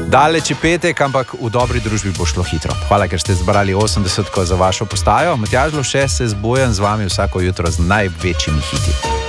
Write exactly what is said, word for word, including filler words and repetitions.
Daleč je petek, ampak v dobri družbi bo šlo hitro. Hvala, ker ste zbrali osemdesetko za vašo postajo. Matjaž Lovše se zbujam z vami vsako jutro z največjimi hiti.